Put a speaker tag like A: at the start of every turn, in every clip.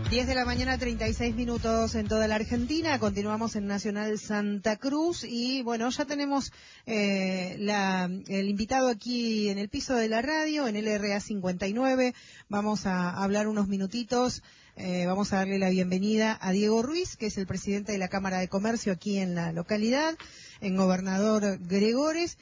A: 10 de la mañana, 36 minutos en toda la Argentina. Continuamos en Nacional Santa Cruz y bueno, ya tenemos el invitado aquí en el piso de la radio, en LRA 59. Vamos a hablar unos minutitos. Vamos a darle la bienvenida a Diego Ruiz, que es el presidente de la Cámara de Comercio aquí en la localidad, en Gobernador Gregores.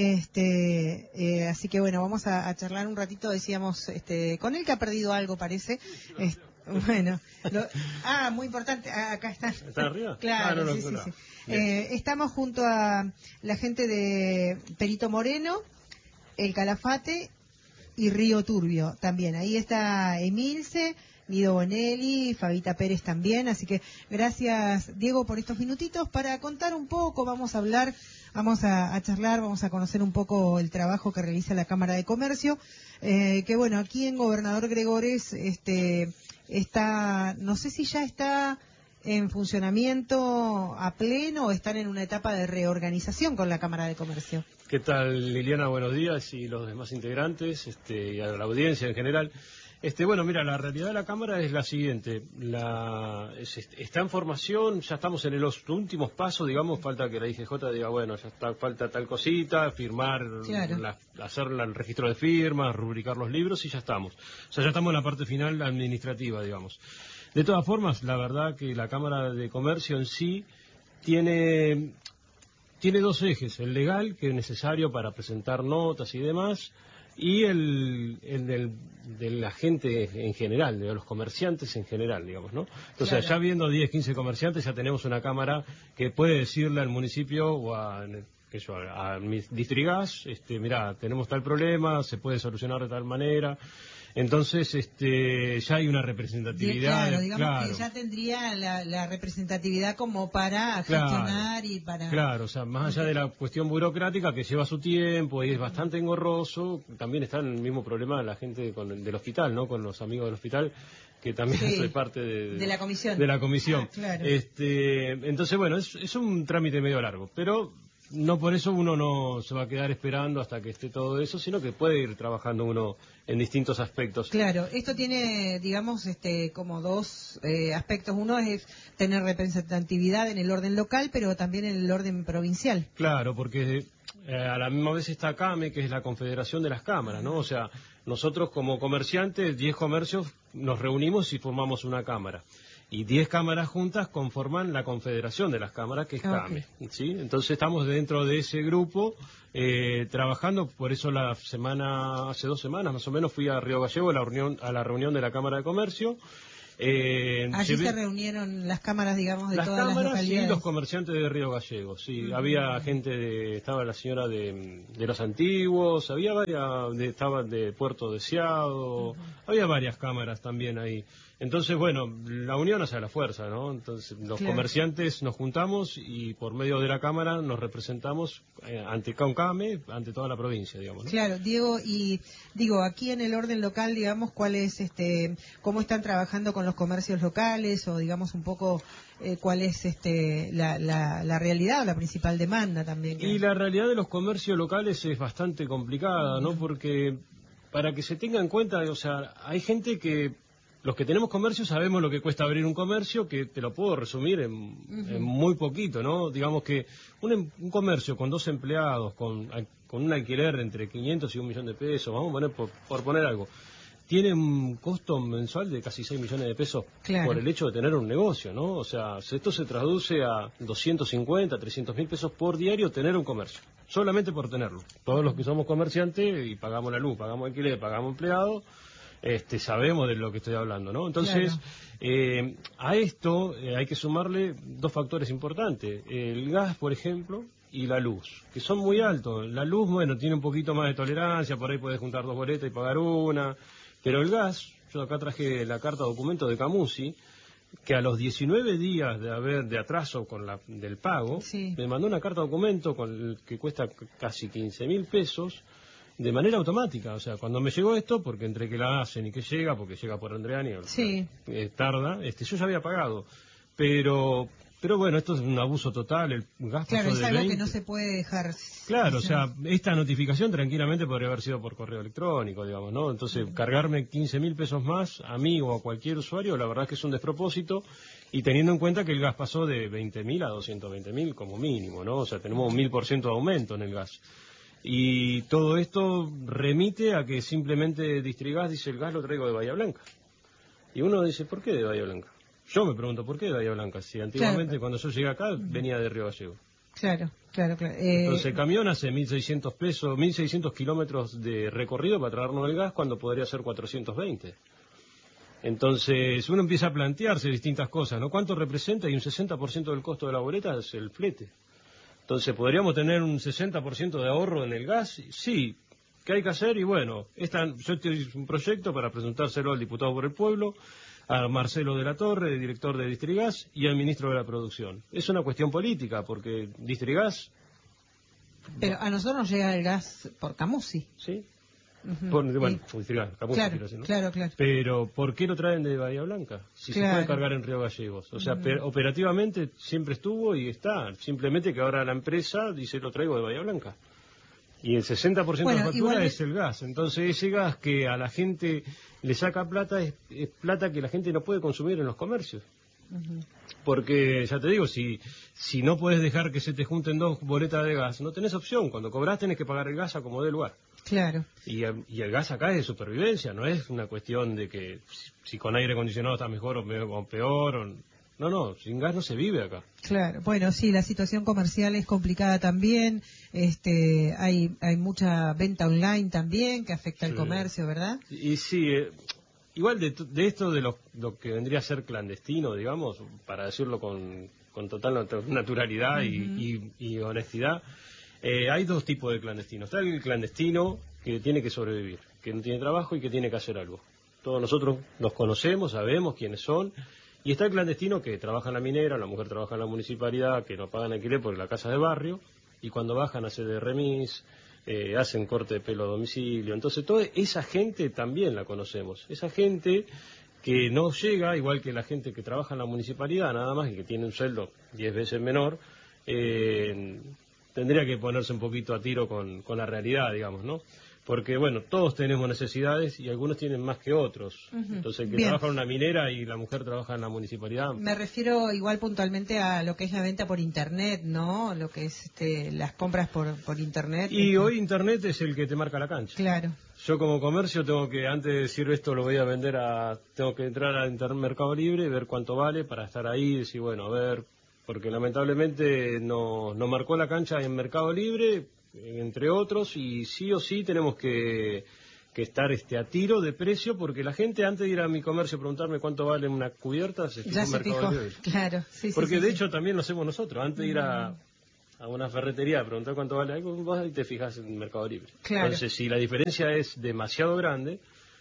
A: Así que bueno, vamos a charlar un ratito, decíamos, con él, que ha perdido algo, parece. Bueno, muy importante, acá está.
B: ¿Está arriba?
A: Claro, sí. Estamos junto a la gente de Perito Moreno, El Calafate y Río Turbio también. Ahí está Emilce, Guido Bonelli, Fabita Pérez también. Así que gracias, Diego, por estos minutitos para contar un poco. Vamos a hablar, vamos a charlar, vamos a conocer un poco el trabajo que realiza la Cámara de Comercio. Que bueno, aquí en Gobernador Gregores, está, no sé si ya está en funcionamiento a pleno o están en una etapa de reorganización con la Cámara de Comercio.
B: ¿Qué tal, Liliana? Buenos días, y los demás integrantes, y a la audiencia en general. Bueno, mira, la realidad de la Cámara es la siguiente. Está en formación, ya estamos en los últimos pasos, digamos, falta que la IGJ diga, bueno, ya está, falta tal cosita, firmar,
A: claro,
B: hacer el registro de firmas, rubricar los libros, y ya estamos. O sea, ya estamos en la parte final administrativa, digamos. De todas formas, la verdad que la Cámara de Comercio en sí tiene dos ejes: el legal, que es necesario para presentar notas y demás, y el de la gente en general, de los comerciantes en general, digamos, ¿no? Entonces, claro, ya viendo 10, 15 comerciantes, ya tenemos una cámara que puede decirle al municipio o a Distrigas, mirá, tenemos tal problema, se puede solucionar de tal manera. Entonces, ya hay una representatividad.
A: Claro, digamos que ya tendría la representatividad como para gestionar y para...
B: Claro, o sea, más allá de la cuestión burocrática que lleva su tiempo y es bastante engorroso, también está en el mismo problema la gente del hospital, ¿no? Con los amigos del hospital, que también soy parte de
A: la comisión.
B: De la comisión.
A: Claro.
B: Entonces, bueno, es un trámite medio largo, pero no por eso uno no se va a quedar esperando hasta que esté todo eso, sino que puede ir trabajando uno en distintos aspectos.
A: Claro, esto tiene, digamos, como dos aspectos. Uno es tener representatividad en el orden local, pero también en el orden provincial.
B: Claro, porque a la misma vez está CAME, que es la Confederación de las Cámaras, ¿no? O sea, nosotros como comerciantes, 10 comercios, nos reunimos y formamos una cámara. Y 10 cámaras juntas conforman la Confederación de las Cámaras, que es CAME, ¿sí? Entonces estamos dentro de ese grupo trabajando. Por eso hace 2 semanas más o menos, fui a Río Gallego a la reunión de la Cámara de Comercio.
A: Allí se reunieron las cámaras, digamos, de todas las localidades.
B: Y los comerciantes de Río Gallego, sí. Había gente estaba la señora de los Antiguos, había varias, estaban de Puerto Deseado, había varias cámaras también ahí. Entonces, bueno, la unión hace la fuerza, ¿no? Entonces, los comerciantes nos juntamos y por medio de la Cámara nos representamos ante CAME, ante toda la provincia, digamos, ¿no?
A: Claro, Diego, y digo, aquí en el orden local, digamos, ¿cuál es, cómo están trabajando con los comercios locales, o digamos un poco cuál es la realidad o la principal demanda también?
B: Y la realidad de los comercios locales es bastante complicada, ¿no? Porque para que se tenga en cuenta, o sea, hay gente que... Los que tenemos comercio sabemos lo que cuesta abrir un comercio, que te lo puedo resumir en muy poquito, ¿no? Digamos que un comercio con 2 empleados, con un alquiler entre 500 y 1 millón de pesos, vamos a poner por poner algo, tiene un costo mensual de casi 6 millones de pesos por el hecho de tener un negocio, ¿no? O sea, esto se traduce a 250, 300 mil pesos por diario tener un comercio, solamente por tenerlo. Todos los que somos comerciantes y pagamos la luz, pagamos alquiler, pagamos empleados, sabemos de lo que estoy hablando, ¿no? Entonces, a esto hay que sumarle 2 factores importantes: el gas, por ejemplo, y la luz, que son muy altos. La luz, bueno, tiene un poquito más de tolerancia, por ahí puedes juntar 2 boletas y pagar una, pero el gas, yo acá traje la carta documento de Camusi, que a los 19 días de atraso del pago, me mandó una carta documento que cuesta casi 15.000 pesos, de manera automática. O sea, cuando me llegó esto, porque entre que la hacen y que llega, porque llega por Andreani, tarda, yo ya había pagado. Pero Pero bueno, esto es un abuso total, el gas
A: Claro,
B: pasó
A: es
B: de
A: algo
B: 20.
A: que no se puede dejar.
B: Claro, o sea, esta notificación tranquilamente podría haber sido por correo electrónico, digamos, ¿no? Entonces, cargarme 15.000 pesos más a mí o a cualquier usuario, la verdad es que es un despropósito, y teniendo en cuenta que el gas pasó de 20.000 a 220.000 como mínimo, ¿no? O sea, tenemos un 1.000% de aumento en el gas. Y todo esto remite a que simplemente Distrigas dice el gas lo traigo de Bahía Blanca. Y uno dice, ¿por qué de Bahía Blanca? Yo me pregunto, ¿por qué de Bahía Blanca? Si antiguamente
A: Claro.
B: cuando yo llegué acá venía de Río Gallegos.
A: Claro, claro, claro.
B: Entonces el camión hace 1.600 pesos, 1.600 kilómetros de recorrido para traernos el gas cuando podría ser 420. Entonces uno empieza a plantearse distintas cosas, ¿no? ¿Cuánto representa? Y un 60% del costo de la boleta es el flete. Entonces, ¿podríamos tener un 60% de ahorro en el gas? Sí. ¿Qué hay que hacer? Y bueno, yo hice un proyecto para presentárselo al diputado por el pueblo, a Marcelo de la Torre, director de Distrigas, y al ministro de la Producción. Es una cuestión política, porque Distrigas...
A: Pero a nosotros nos llega el gas por Camusi.
B: ¿Sí?
A: Ujú.
B: Bueno, Distrigas, Camusi,
A: Claro,
B: quiero decir, ¿no?
A: claro, claro.
B: Pero, ¿por qué lo traen de Bahía Blanca? Si se puede cargar en Río Gallegos. O sea, operativamente siempre estuvo y está. Simplemente que ahora la empresa dice, lo traigo de Bahía Blanca. Y el 60% de la factura es el gas. Entonces, ese gas que a la gente le saca plata es plata que la gente no puede consumir en los comercios. Porque, ya te digo, si no puedes dejar que se te junten dos boletas de gas, no tenés opción. Cuando cobras tenés que pagar el gas a como dé lugar.
A: Claro.
B: Y el gas acá es de supervivencia, no es una cuestión de que si con aire acondicionado está mejor o peor. No, sin gas no se vive acá.
A: Claro, bueno, sí, la situación comercial es complicada también, hay mucha venta online también que afecta al comercio, ¿verdad?
B: Y sí, igual de esto de lo que vendría a ser clandestino, digamos, para decirlo con total naturalidad y honestidad, hay dos tipos de clandestinos. Está el clandestino que tiene que sobrevivir, que no tiene trabajo y que tiene que hacer algo. Todos nosotros nos conocemos, sabemos quiénes son. Y está el clandestino que trabaja en la minera, la mujer trabaja en la municipalidad, que no pagan alquiler por la casa de barrio, y cuando bajan hacen de remis, hacen corte de pelo a domicilio. Entonces toda esa gente también la conocemos. Esa gente que no llega, igual que la gente que trabaja en la municipalidad, nada más, y que tiene un sueldo 10 veces menor, tendría que ponerse un poquito a tiro con la realidad, digamos, ¿no? Porque, bueno, todos tenemos necesidades y algunos tienen más que otros. Entonces, el que trabaja en una minera y la mujer trabaja en la municipalidad.
A: Me refiero igual puntualmente a lo que es la venta por Internet, ¿no? Lo que es las compras por Internet.
B: Y hoy Internet es el que te marca la cancha.
A: Claro.
B: Yo como comercio tengo que, antes de decir esto lo voy a vender tengo que entrar a Internet Mercado Libre, ver cuánto vale para estar ahí y decir, bueno, a ver, porque lamentablemente no marcó la cancha en Mercado Libre, entre otros, y sí o sí tenemos que estar a tiro de precio, porque la gente antes de ir a mi comercio a preguntarme cuánto vale una cubierta, se fijó en Mercado Libre.
A: Claro, sí,
B: porque
A: sí,
B: de
A: sí.
B: hecho también lo hacemos nosotros, antes de ir a una ferretería a preguntar cuánto vale algo, vos ahí te fijas en Mercado Libre.
A: Claro.
B: Entonces, si la diferencia es demasiado grande,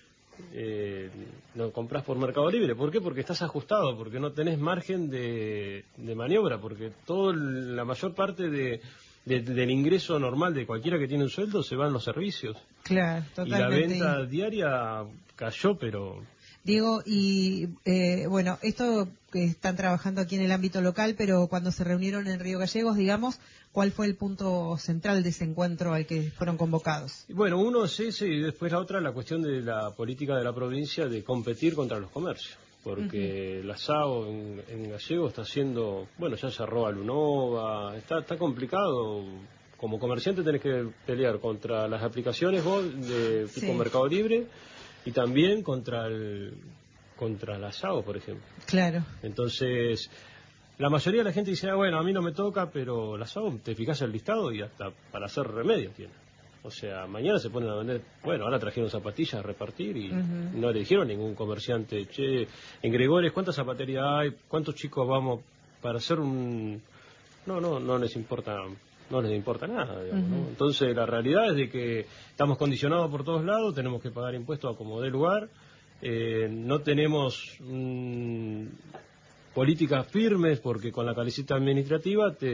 B: no compras por Mercado Libre. ¿Por qué? Porque estás ajustado, porque no tenés margen de maniobra, porque la mayor parte del ingreso normal de cualquiera que tiene un sueldo se va en los servicios.
A: Claro, totalmente.
B: Y la venta diaria cayó, pero...
A: Diego, y bueno, esto que están trabajando aquí en el ámbito local, pero cuando se reunieron en Río Gallegos, digamos, ¿cuál fue el punto central de ese encuentro al que fueron convocados?
B: Bueno, uno es ese y después la otra, la cuestión de la política de la provincia de competir contra los comercios. Porque la SAO en Gallego está haciendo, bueno, ya cerró a Lunova, está complicado. Como comerciante tenés que pelear contra las aplicaciones vos de tipo Mercado Libre y también contra la SAO, por ejemplo.
A: Claro.
B: Entonces, la mayoría de la gente dice, bueno, a mí no me toca, pero la SAO, te fijas el listado y hasta para hacer remedios tiene. O sea, mañana se ponen a vender, bueno, ahora trajeron zapatillas a repartir y no le dijeron a ningún comerciante, che, en Gregores, ¿cuántas zapaterías hay? ¿Cuántos chicos vamos para hacer un...? No les importa nada, digamos, ¿no? Entonces, la realidad es de que estamos condicionados por todos lados, tenemos que pagar impuestos a como dé lugar, no tenemos políticas firmes porque con la calecita administrativa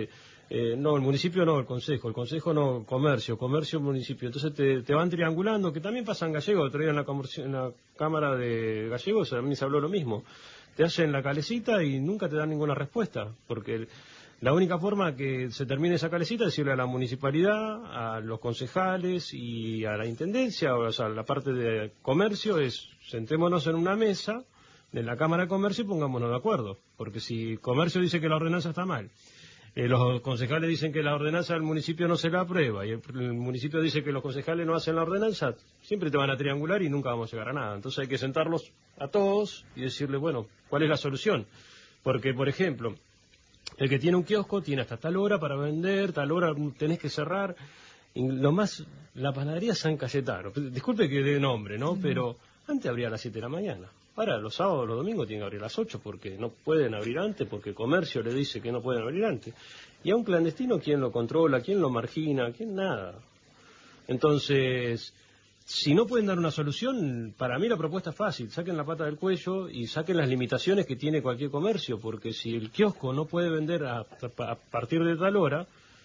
B: No, el municipio no, el consejo no, comercio, municipio. Entonces te van triangulando, que también pasa en Gallego. Otro día en la Cámara de Gallegos también se habló lo mismo. Te hacen la calecita y nunca te dan ninguna respuesta, porque la única forma que se termine esa calecita es decirle a la municipalidad, a los concejales y a la intendencia, o sea, la parte de comercio es, sentémonos en una mesa en la Cámara de Comercio y pongámonos de acuerdo, porque si comercio dice que la ordenanza está mal, los concejales dicen que la ordenanza del municipio no se la aprueba y el municipio dice que los concejales no hacen la ordenanza, siempre te van a triangular y nunca vamos a llegar a nada. Entonces hay que sentarlos a todos y decirle, bueno, ¿cuál es la solución? Porque, por ejemplo, el que tiene un kiosco tiene hasta tal hora para vender, tal hora tenés que cerrar. Y la panadería San Cayetano, disculpe que dé nombre, ¿no? Pero antes abría a las 7 de la mañana. Ahora los sábados, los domingos tienen que abrir a las 8 porque no pueden abrir antes, porque el comercio le dice que no pueden abrir antes. Y a un clandestino, ¿quién lo controla? ¿Quién lo margina? ¿Quién nada? Entonces, si no pueden dar una solución, para mí la propuesta es fácil. Saquen la pata del cuello y saquen las limitaciones que tiene cualquier comercio, porque si el kiosco no puede vender a partir de tal hora,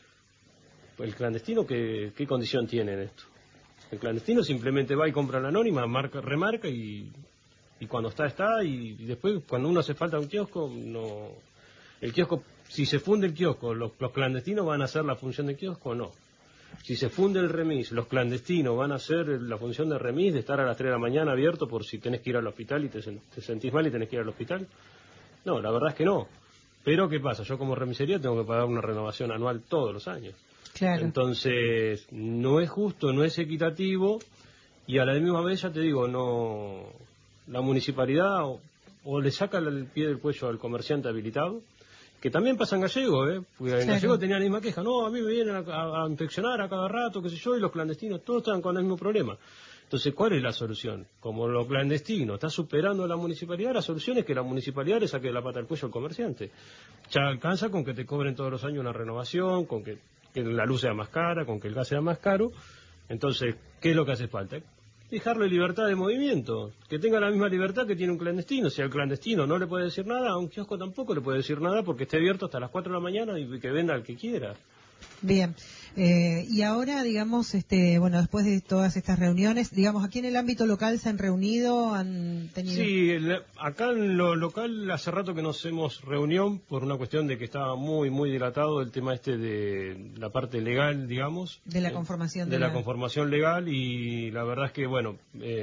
B: el clandestino, ¿qué condición tiene en esto? El clandestino simplemente va y compra la anónima, remarca y cuando está, y después cuando uno hace falta un kiosco, no. El kiosco, si se funde el kiosco, los clandestinos van a hacer la función de kiosco o no. Si se funde el remis, los clandestinos van a hacer la función de remis, de estar a las 3 de la mañana abierto por si tenés que ir al hospital y te sentís mal y tenés que ir al hospital. No, la verdad es que no. Pero ¿qué pasa? Yo como remisería tengo que pagar una renovación anual todos los años.
A: Claro.
B: Entonces, no es justo, no es equitativo, y a la misma vez, ya te digo, no, la municipalidad o le saca el pie del cuello al comerciante habilitado, que también pasa en Gallego, porque en Gallego tenía la misma queja, no, a mí me vienen a inspeccionar a cada rato, qué sé yo, y los clandestinos, todos están con el mismo problema. Entonces, ¿cuál es la solución? Como lo clandestino está superando a la municipalidad, la solución es que la municipalidad le saque la pata al cuello al comerciante. Ya alcanza con que te cobren todos los años una renovación, con que la luz sea más cara, con que el gas sea más caro. Entonces, ¿qué es lo que hace falta? Dejarle libertad de movimiento, que tenga la misma libertad que tiene un clandestino. Si al clandestino no le puede decir nada, a un kiosco tampoco le puede decir nada porque esté abierto hasta las 4 de la mañana y que venda al que quiera.
A: Bien. Y ahora, digamos, bueno, después de todas estas reuniones, digamos, aquí en el ámbito local se han reunido, han tenido...
B: Sí, acá en lo local hace rato que no hacemos reunión por una cuestión de que estaba muy, muy dilatado el tema de la parte legal, digamos.
A: De la conformación.
B: De la conformación legal, y la verdad es que, bueno,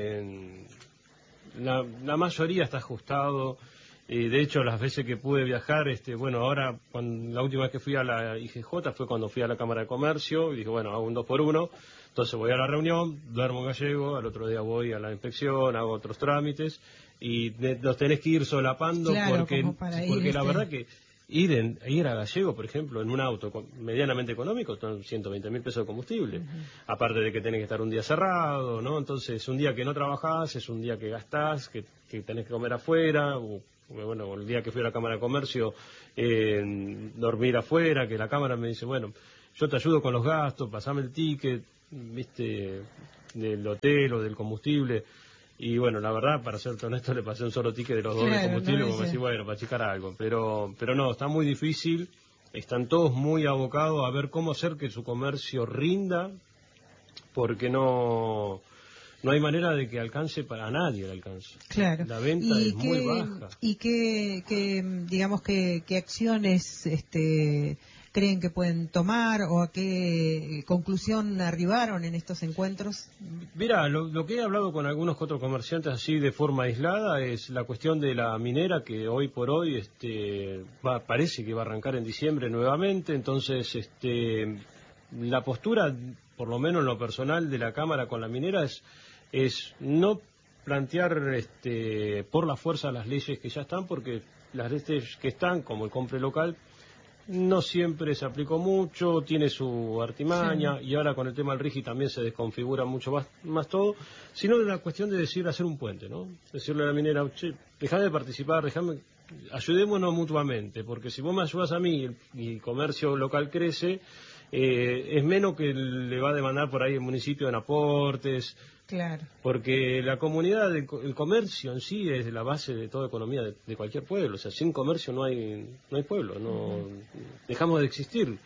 B: la mayoría está ajustado. De hecho, las veces que pude viajar, bueno, ahora, la última vez que fui a la IGJ fue cuando fui a la Cámara de Comercio, y dije, bueno, hago un 2x1, entonces voy a la reunión, duermo en Gallego, al otro día voy a la inspección, hago otros trámites, y los tenés que ir solapando,
A: claro,
B: porque la verdad que ir a Gallego, por ejemplo, en un auto medianamente económico, son 120.000 pesos de combustible, aparte de que tenés que estar un día cerrado, ¿no? Entonces, un día que no trabajás, es un día que gastás, que tenés que comer afuera, bueno, el día que fui a la Cámara de Comercio, dormir afuera, que la Cámara me dice, bueno, yo te ayudo con los gastos, pasame el ticket, viste, del hotel o del combustible. Y bueno, la verdad, para serte honesto, le pasé un solo ticket de los dos de combustible, como decir, bueno, para achicar algo. Pero no, está muy difícil, están todos muy abocados a ver cómo hacer que su comercio rinda, porque no hay manera de que alcance para nadie el alcance.
A: Claro.
B: La venta es muy baja.
A: ¿Y digamos, qué acciones creen que pueden tomar o a qué conclusión arribaron en estos encuentros?
B: Mira, lo que he hablado con algunos otros comerciantes así de forma aislada es la cuestión de la minera, que hoy por hoy parece que va a arrancar en diciembre nuevamente. Entonces, la postura, por lo menos en lo personal de la Cámara con la minera, es no plantear por la fuerza las leyes que ya están, porque las leyes que están, como el compre local, no siempre se aplicó mucho, tiene su artimaña, sí. Y ahora con el tema del RIGI también se desconfigura mucho más todo, sino de la cuestión de hacer un puente, ¿no? Decirle a la minera, che, dejame de participar, ayudémonos mutuamente, porque si vos me ayudas a mí y el comercio local crece, es menos que le va a demandar por ahí el municipio en aportes.
A: Claro.
B: Porque la comunidad, el comercio en sí es la base de toda economía de cualquier pueblo. O sea, sin comercio no hay pueblo, dejamos de existir.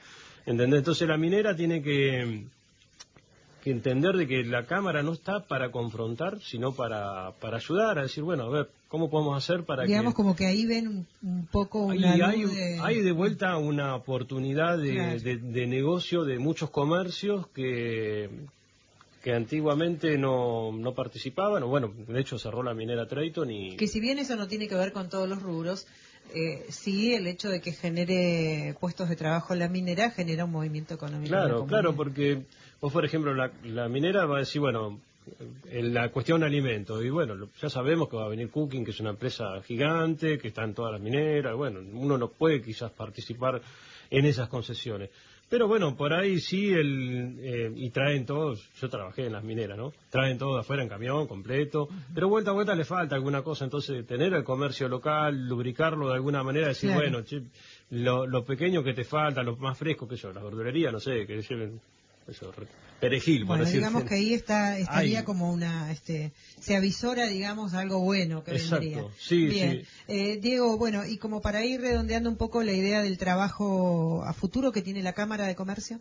B: ¿Entendés? Entonces la minera tiene que entender de que la Cámara no está para confrontar, sino para ayudar, a decir, bueno, a ver, ¿cómo podemos hacer para
A: Digamos
B: que...
A: como que ahí ven un poco una
B: hay de vuelta una oportunidad
A: Claro.
B: de negocio de muchos comercios que antiguamente no participaban, o bueno, de hecho cerró la minera Trayton y...
A: Que si bien eso no tiene que ver con todos los rubros, sí el hecho de que genere puestos de trabajo en la minera genera un movimiento económico en la
B: Claro,
A: comunidad.
B: claro, porque vos, por ejemplo, la minera va a decir, bueno, en la cuestión de alimentos, y bueno, ya sabemos que va a venir Cooking, que es una empresa gigante, que está en todas las mineras, bueno, uno no puede quizás participar en esas concesiones. Pero bueno, por ahí sí, y traen todos, yo trabajé en las mineras, ¿no? Traen todo de afuera en camión, completo, pero vuelta a vuelta le falta alguna cosa, entonces tener el comercio local, lubricarlo de alguna manera, decir,
A: Claro.
B: bueno, che, lo pequeño que te falta, lo más fresco que yo, las verdulerías, no sé, que lleven eso, perejil, por
A: Bueno,
B: decir.
A: digamos que ahí estaría
B: Ay.
A: como se avisora, digamos, algo bueno que vendría.
B: Exacto, sí,
A: Bien.
B: sí.
A: Diego, bueno, y como para ir redondeando un poco la idea del trabajo a futuro que tiene la Cámara de Comercio.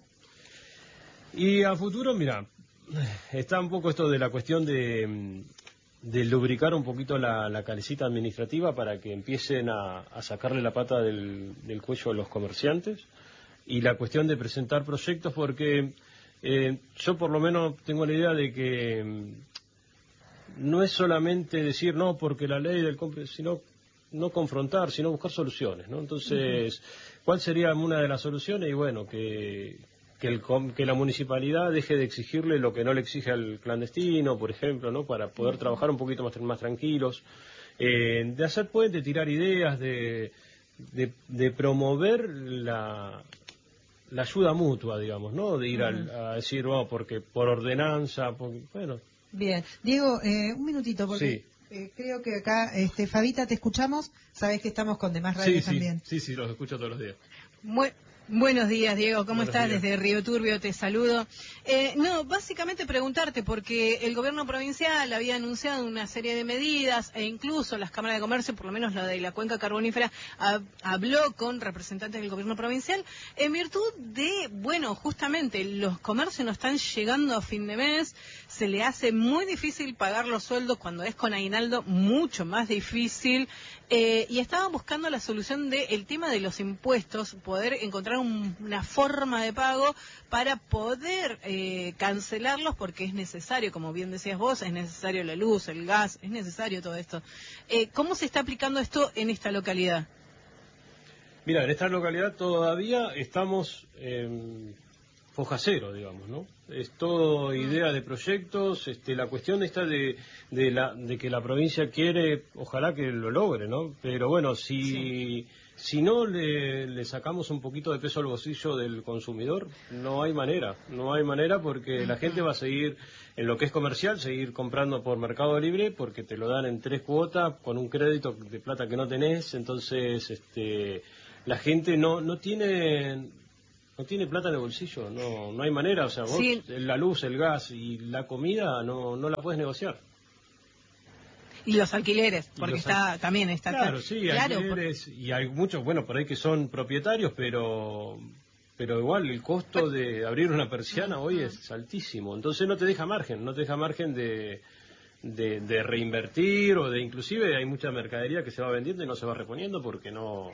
B: Y a futuro, mira, está un poco esto de la cuestión de lubricar un poquito la calecita administrativa para que empiecen a sacarle la pata del cuello a los comerciantes, y la cuestión de presentar proyectos, porque yo por lo menos tengo la idea de que no es solamente decir no porque la ley del compre, sino no confrontar, sino buscar soluciones, ¿no? Entonces, ¿cuál sería una de las soluciones? Y bueno, que la municipalidad deje de exigirle lo que no le exige al clandestino, por ejemplo, ¿no? Para poder trabajar un poquito más tranquilos, de hacer puentes, tirar ideas, de promover la ayuda mutua, digamos, ¿no? De ir a decir, no, porque por ordenanza, bueno.
A: Bien. Diego, un minutito, porque creo que acá, Fabita, te escuchamos. Sabes que estamos con demás radios también.
B: Sí, los escucho todos los días.
C: Buenos días, Diego. ¿Cómo
B: Buenos
C: estás?
B: días.
C: Desde Río Turbio te saludo. No, básicamente preguntarte, porque el gobierno provincial había anunciado una serie de medidas e incluso las cámaras de comercio, por lo menos la de la cuenca carbonífera, habló con representantes del gobierno provincial en virtud de, bueno, justamente los comercios no están llegando a fin de mes, se le hace muy difícil pagar los sueldos cuando es con aguinaldo, mucho más difícil. Y estaban buscando la solución del tema de los impuestos, poder encontrar una forma de pago para poder cancelarlos, porque es necesario, como bien decías vos, es necesario la luz, el gas, es necesario todo esto. ¿Cómo se está aplicando esto en esta localidad?
B: Mira, en esta localidad todavía estamos en foja cero, digamos, ¿no? Es todo idea de proyectos, la cuestión está de que la provincia quiere, ojalá que lo logre, ¿no? Pero bueno, si no le sacamos un poquito de peso al bolsillo del consumidor, no hay manera porque la gente va a seguir, en lo que es comercial, seguir comprando por Mercado Libre, porque te lo dan en 3 cuotas, con un crédito de plata que no tenés, entonces, la gente no tiene plata en el bolsillo, no hay manera, o sea, vos
C: Sí.
B: la luz, el gas y la comida no la puedes negociar.
C: Y los alquileres, porque también está...
B: Claro, sí,
C: claro,
B: alquileres, y hay muchos, bueno, por ahí que son propietarios, pero igual el costo de abrir una persiana hoy es altísimo, entonces no te deja margen de reinvertir, o de, inclusive hay mucha mercadería que se va vendiendo y no se va reponiendo porque no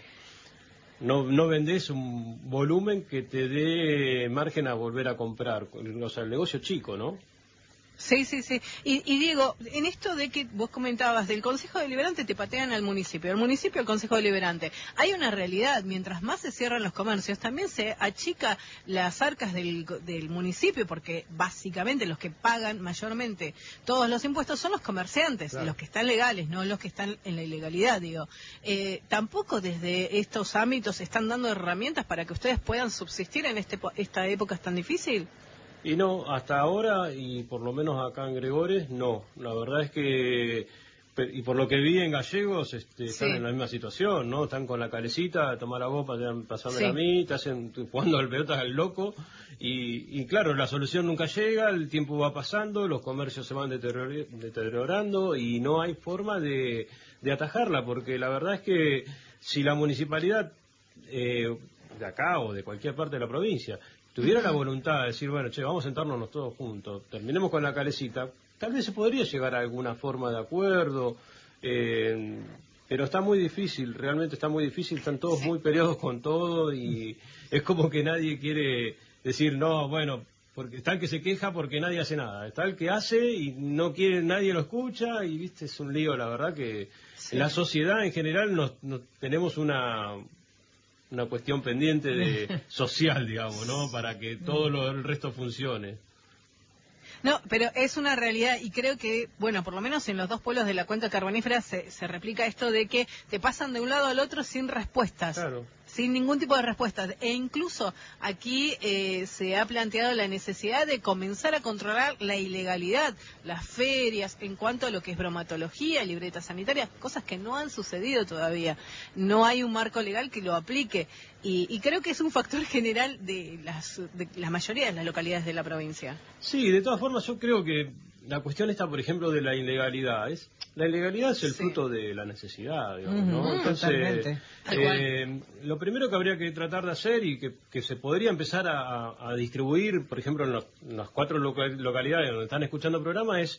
B: vendés un volumen que te dé margen a volver a comprar, o sea, el negocio chico, ¿no?
C: Sí. Y Diego, en esto de que vos comentabas del Consejo Deliberante, te patean al municipio al Consejo Deliberante. Hay una realidad, mientras más se cierran los comercios, también se achica las arcas del municipio, porque básicamente los que pagan mayormente todos los impuestos son los comerciantes,
B: Claro.
C: Los que están legales, no los que están en la ilegalidad, digo. Tampoco desde estos ámbitos están dando herramientas para que ustedes puedan subsistir en esta época tan difícil.
B: Y no, hasta ahora, y por lo menos acá en Gregores, no. La verdad es que, y por lo que vi en Gallegos, están en la misma situación, ¿no? Están con la calecita, tomar la voz, pasármela a mí, te hacen jugando al pelota al loco, y claro, la solución nunca llega, el tiempo va pasando, los comercios se van deteriorando, y no hay forma de atajarla, porque la verdad es que si la municipalidad de acá o de cualquier parte de la provincia tuviera la voluntad de decir, bueno, che, vamos a sentarnos todos juntos, terminemos con la calecita, tal vez se podría llegar a alguna forma de acuerdo, pero está muy difícil, realmente está muy difícil, están todos muy peleados con todo y es como que nadie quiere decir, no, bueno, porque está el que se queja porque nadie hace nada, está el que hace y no quiere, nadie lo escucha y viste, es un lío, la verdad que en la sociedad en general nos tenemos una cuestión pendiente de social, digamos, ¿no? Para que todo el resto funcione.
C: No, pero es una realidad y creo que, bueno, por lo menos en los dos pueblos de la cuenca carbonífera se replica esto de que te pasan de un lado al otro sin respuestas.
B: Claro.
C: Sin ningún tipo de respuestas. E incluso aquí se ha planteado la necesidad de comenzar a controlar la ilegalidad, las ferias, en cuanto a lo que es bromatología, libretas sanitarias, cosas que no han sucedido todavía. No hay un marco legal que lo aplique. Y creo que es un factor general de la mayoría de las localidades de la provincia.
B: Sí, de todas formas yo creo que la cuestión está, por ejemplo, de la ilegalidad. La ilegalidad es el fruto de la necesidad, digamos, ¿no? Entonces, lo primero que habría que tratar de hacer y que se podría empezar a distribuir, por ejemplo, en las 4 localidades donde están escuchando el programa, es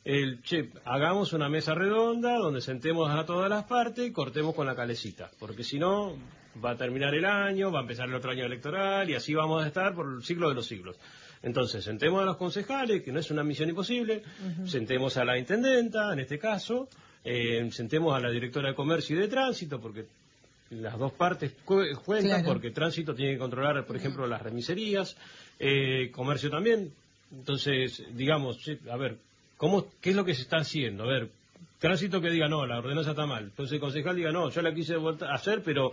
B: hagamos una mesa redonda donde sentemos a todas las partes y cortemos con la calecita, porque si no va a terminar el año, va a empezar el otro año electoral y así vamos a estar por el siglo de los siglos. Entonces, sentemos a los concejales, que no es una misión imposible, sentemos a la intendenta, en este caso, sentemos a la directora de comercio y de tránsito, porque las dos partes cuentan, claro, porque tránsito tiene que controlar, por ejemplo, las remiserías, comercio también. Entonces, digamos, a ver, ¿qué es lo que se está haciendo? A ver, tránsito que diga, no, la ordenanza está mal. Entonces el concejal diga, no, yo la quise hacer, pero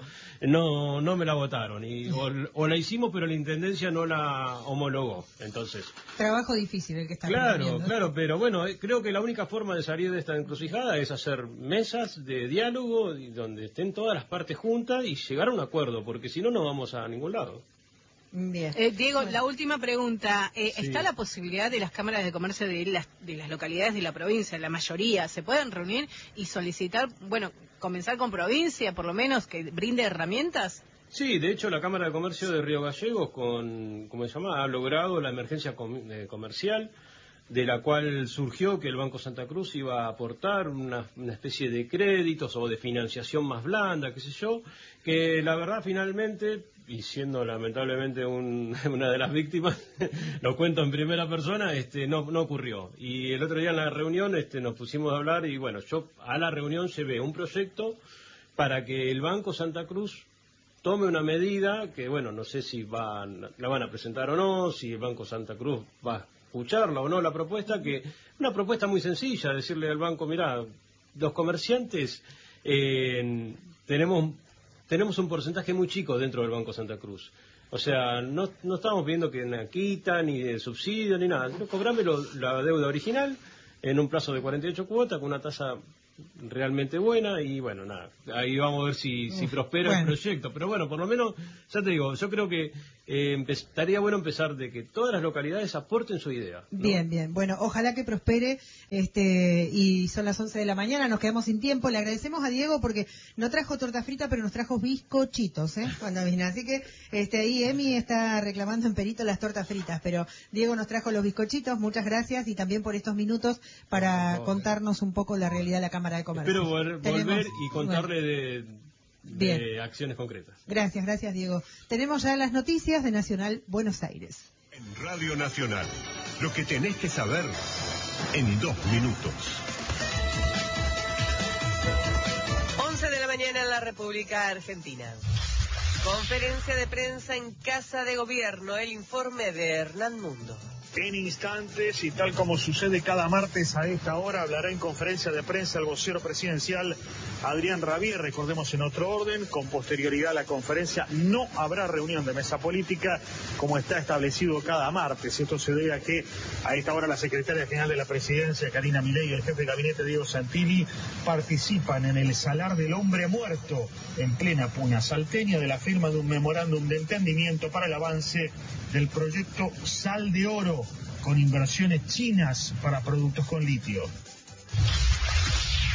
B: no me la votaron. O la hicimos, pero la intendencia no la homologó. Entonces,
A: trabajo difícil el que está
B: Claro, pero bueno, creo que la única forma de salir de esta encrucijada es hacer mesas de diálogo donde estén todas las partes juntas y llegar a un acuerdo, porque si no, no vamos a ningún lado.
C: Bien. Diego, bueno, la última pregunta. Sí. ¿Está la posibilidad de las cámaras de comercio de las localidades de la provincia, la mayoría, se pueden reunir y solicitar, bueno, comenzar con provincia, por lo menos, que brinde herramientas?
B: Sí, de hecho la Cámara de Comercio de Río Gallegos, ¿cómo se llama?, ha logrado la emergencia comercial, de la cual surgió que el Banco Santa Cruz iba a aportar una especie de créditos o de financiación más blanda, qué sé yo, que la verdad finalmente, y siendo lamentablemente una de las víctimas, lo cuento en primera persona, no ocurrió. Y el otro día en la reunión nos pusimos a hablar y bueno, yo a la reunión llevé un proyecto para que el Banco Santa Cruz tome una medida que, bueno, no sé si la van a presentar o no, si el Banco Santa Cruz va a escucharla o no la propuesta, que una propuesta muy sencilla, decirle al banco, mirá, los comerciantes tenemos un porcentaje muy chico dentro del Banco Santa Cruz. O sea, no estamos viendo que una quita, ni de subsidio, ni nada. Cobrame la deuda original en un plazo de 48 cuotas con una tasa realmente buena y bueno, nada, ahí vamos a ver si prospera el proyecto, pero bueno, por lo menos, ya te digo, yo creo que estaría bueno empezar de que todas las localidades aporten su idea, ¿no?
A: Bien, bueno, ojalá que prospere, y son las 11 de la mañana, nos quedamos sin tiempo, le agradecemos a Diego porque no trajo torta frita, pero nos trajo bizcochitos, cuando vino, así que ahí Emi está reclamando en Perito las tortas fritas, pero Diego nos trajo los bizcochitos, muchas gracias y también por estos minutos para contarnos un poco la realidad de la Cámara de Comercio.
B: Espero volver y contarle de acciones concretas.
A: Gracias Diego. Tenemos ya las noticias de Nacional Buenos Aires.
D: En Radio Nacional, lo que tenés que saber en 2 minutos.
E: 11 de la mañana en la República Argentina. Conferencia de prensa en Casa de Gobierno, el informe de Hernán Mundo.
F: En instantes, y tal como sucede cada martes a esta hora, hablará en conferencia de prensa el vocero presidencial Adrián Rabier. Recordemos en otro orden, con posterioridad a la conferencia no habrá reunión de mesa política como está establecido cada martes. Esto se debe a que a esta hora la secretaria general de la presidencia, Karina Milei, y el jefe de gabinete, Diego Santini, participan en el Salar del Hombre Muerto en plena Puna salteña de la firma de un memorándum de entendimiento para el avance del proyecto Sal de Oro, con inversiones chinas para productos con litio.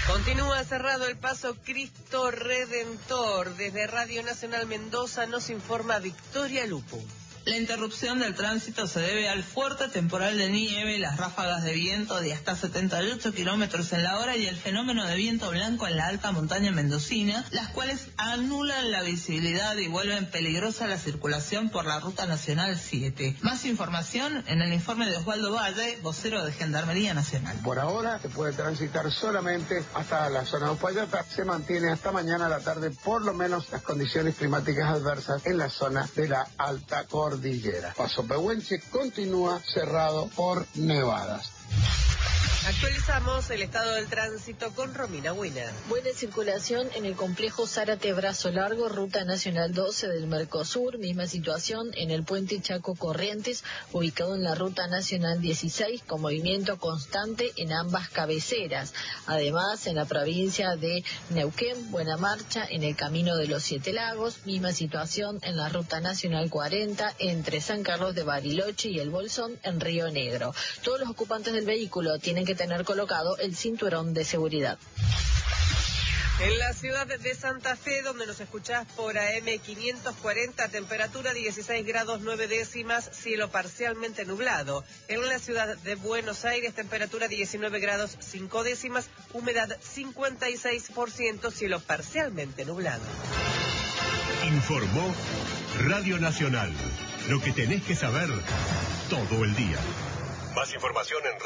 E: Continúa cerrado el paso Cristo Redentor. Desde Radio Nacional Mendoza nos informa Victoria Lupo.
G: La interrupción del tránsito se debe al fuerte temporal de nieve, las ráfagas de viento de hasta 78 kilómetros en la hora y el fenómeno de viento blanco en la alta montaña mendocina, las cuales anulan la visibilidad y vuelven peligrosa la circulación por la Ruta Nacional 7. Más información en el informe de Osvaldo Valle, vocero de Gendarmería Nacional.
H: Por ahora se puede transitar solamente hasta la zona de Uspallata. Se mantiene hasta mañana a la tarde por lo menos las condiciones climáticas adversas en la zona de la alta cordillera. Paso Pehuenche continúa cerrado por nevadas.
E: Actualizamos el estado del tránsito con Romina Wiener.
I: Buena circulación en el complejo Zárate Brazo Largo, Ruta Nacional 12 del Mercosur. Misma situación en el puente Chaco Corrientes, ubicado en la Ruta Nacional 16, con movimiento constante en ambas cabeceras. Además, en la provincia de Neuquén, buena marcha en el Camino de los Siete Lagos. Misma situación en la Ruta Nacional 40, entre San Carlos de Bariloche y El Bolsón, en Río Negro. Todos los ocupantes del vehículo tienen que tener colocado el cinturón de seguridad.
E: En la ciudad de Santa Fe, donde nos escuchás por AM 540, temperatura 16 grados 9 décimas, cielo parcialmente nublado. En la ciudad de Buenos Aires, temperatura 19 grados 5 décimas, humedad 56%, cielo parcialmente nublado.
D: Informó Radio Nacional. Lo que tenés que saber todo el día. Más información en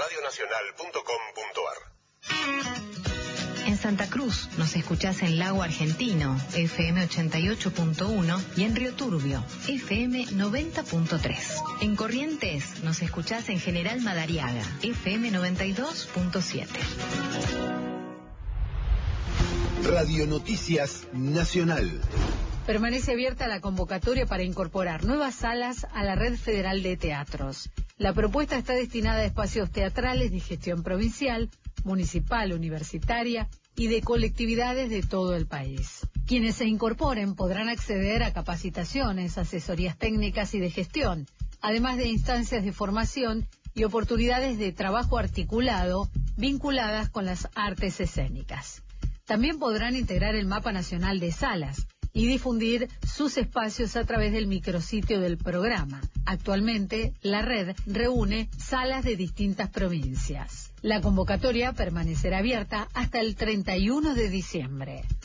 D: radionacional.com.ar.
J: En Santa Cruz nos escuchás en Lago Argentino, FM 88.1, y en Río Turbio, FM 90.3. En Corrientes nos escuchás en General Madariaga, FM 92.7.
K: Radio Noticias Nacional.
L: Permanece abierta la convocatoria para incorporar nuevas salas a la Red Federal de Teatros. La propuesta está destinada a espacios teatrales de gestión provincial, municipal, universitaria y de colectividades de todo el país. Quienes se incorporen podrán acceder a capacitaciones, asesorías técnicas y de gestión, además de instancias de formación y oportunidades de trabajo articulado vinculadas con las artes escénicas. También podrán integrar el mapa nacional de salas y difundir sus espacios a través del micrositio del programa. Actualmente, la red reúne salas de distintas provincias. La convocatoria permanecerá abierta hasta el 31 de diciembre.